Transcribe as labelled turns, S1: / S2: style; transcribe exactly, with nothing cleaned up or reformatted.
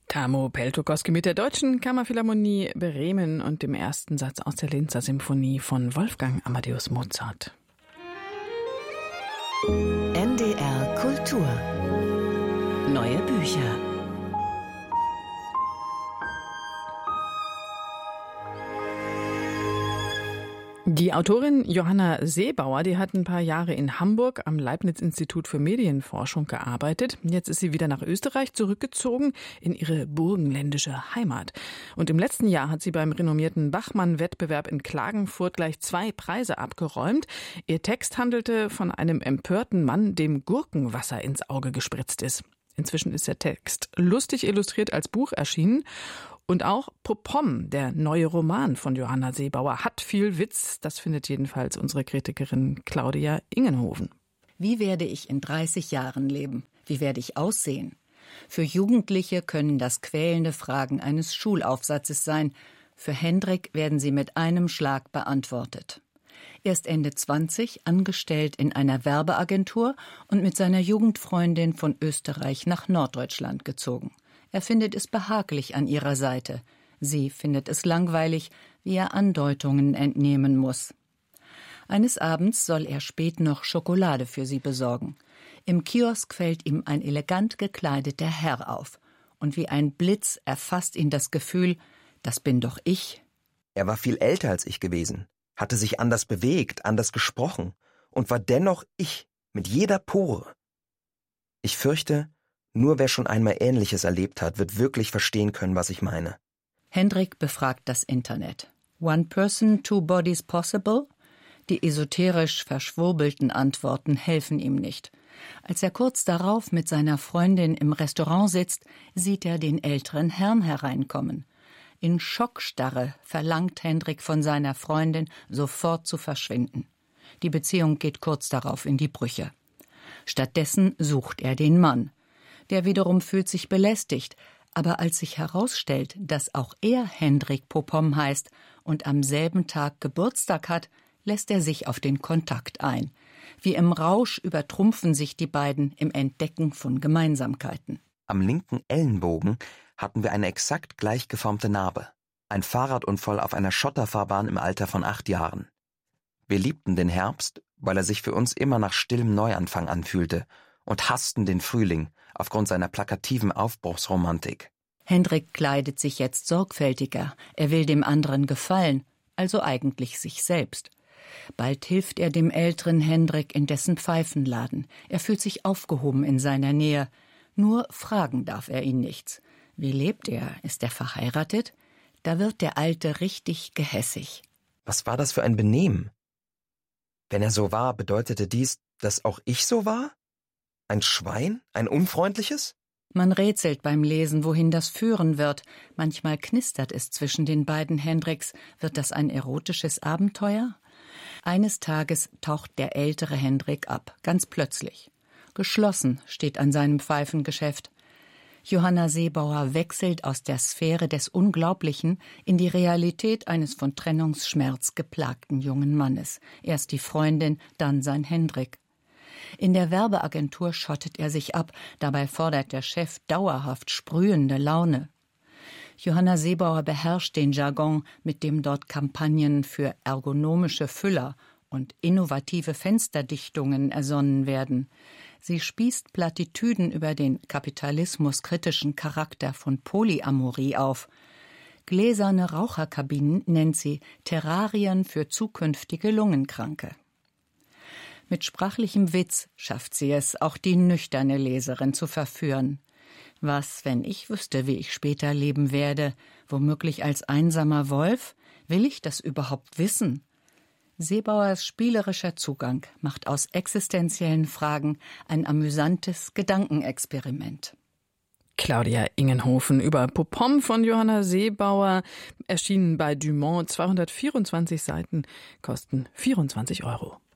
S1: Tamo Peltokoski mit der Deutschen Kammerphilharmonie Bremen und dem ersten Satz aus der Linzer Symphonie von Wolfgang Amadeus Mozart.
S2: N D R Kultur. Neue Bücher.
S1: Die Autorin Johanna Seebauer, die hat ein paar Jahre in Hamburg am Leibniz-Institut für Medienforschung gearbeitet. Jetzt ist sie wieder nach Österreich zurückgezogen in ihre burgenländische Heimat. Und im letzten Jahr hat sie beim renommierten Bachmann-Wettbewerb in Klagenfurt gleich zwei Preise abgeräumt. Ihr Text handelte von einem empörten Mann, dem Gurkenwasser ins Auge gespritzt ist. Inzwischen ist der Text lustig illustriert als Buch erschienen. Und auch Popom, der neue Roman von Johanna Seebauer, hat viel Witz. Das findet jedenfalls unsere Kritikerin Claudia Ingenhoven.
S3: Wie werde ich in dreißig Jahren leben? Wie werde ich aussehen? Für Jugendliche können das quälende Fragen eines Schulaufsatzes sein. Für Hendrik werden sie mit einem Schlag beantwortet. Er ist Ende zwanzig, angestellt in einer Werbeagentur und mit seiner Jugendfreundin von Österreich nach Norddeutschland gezogen. Er findet es behaglich an ihrer Seite. Sie findet es langweilig, wie er Andeutungen entnehmen muss. Eines Abends soll er spät noch Schokolade für sie besorgen. Im Kiosk fällt ihm ein elegant gekleideter Herr auf. Und wie ein Blitz erfasst ihn das Gefühl, das bin doch ich.
S4: Er war viel älter als ich gewesen, hatte sich anders bewegt, anders gesprochen und war dennoch ich, mit jeder Pore. Ich fürchte, nur wer schon einmal Ähnliches erlebt hat, wird wirklich verstehen können, was ich meine.
S3: Hendrik befragt das Internet. One person, two bodies possible? Die esoterisch verschwurbelten Antworten helfen ihm nicht. Als er kurz darauf mit seiner Freundin im Restaurant sitzt, sieht er den älteren Herrn hereinkommen. In Schockstarre verlangt Hendrik von seiner Freundin, sofort zu verschwinden. Die Beziehung geht kurz darauf in die Brüche. Stattdessen sucht er den Mann. Der wiederum fühlt sich belästigt, aber als sich herausstellt, dass auch er Hendrik Popom heißt und am selben Tag Geburtstag hat, lässt er sich auf den Kontakt ein. Wie im Rausch übertrumpfen sich die beiden im Entdecken von Gemeinsamkeiten.
S4: Am linken Ellenbogen hatten wir eine exakt gleich geformte Narbe. Ein Fahrradunfall auf einer Schotterfahrbahn im Alter von acht Jahren. Wir liebten den Herbst, weil er sich für uns immer nach stillem Neuanfang anfühlte, und hassten den Frühling aufgrund seiner plakativen Aufbruchsromantik.
S3: Hendrik kleidet sich jetzt sorgfältiger. Er will dem anderen gefallen, also eigentlich sich selbst. Bald hilft er dem älteren Hendrik in dessen Pfeifenladen. Er fühlt sich aufgehoben in seiner Nähe. Nur fragen darf er ihn nichts. Wie lebt er? Ist er verheiratet? Da wird der Alte richtig gehässig.
S4: Was war das für ein Benehmen? Wenn er so war, bedeutete dies, dass auch ich so war? Ein Schwein? Ein unfreundliches?
S3: Man rätselt beim Lesen, wohin das führen wird. Manchmal knistert es zwischen den beiden Hendriks. Wird das ein erotisches Abenteuer? Eines Tages taucht der ältere Hendrik ab, ganz plötzlich. Geschlossen steht an seinem Pfeifengeschäft. Johanna Seebauer wechselt aus der Sphäre des Unglaublichen in die Realität eines von Trennungsschmerz geplagten jungen Mannes. Erst die Freundin, dann sein Hendrik. In der Werbeagentur schottet er sich ab, dabei fordert der Chef dauerhaft sprühende Laune. Johanna Seebauer beherrscht den Jargon, mit dem dort Kampagnen für ergonomische Füller und innovative Fensterdichtungen ersonnen werden. Sie spießt Plattitüden über den kapitalismuskritischen Charakter von Polyamorie auf. Gläserne Raucherkabinen nennt sie Terrarien für zukünftige Lungenkranke. Mit sprachlichem Witz schafft sie es, auch die nüchterne Leserin zu verführen. Was, wenn ich wüsste, wie ich später leben werde, womöglich als einsamer Wolf? Will ich das überhaupt wissen? Seebauers spielerischer Zugang macht aus existenziellen Fragen ein amüsantes Gedankenexperiment.
S1: Claudia Ingenhoven über Popom von Johanna Seebauer, erschienen bei Dumont, zweihundertvierundzwanzig Seiten, kosten vierundzwanzig Euro.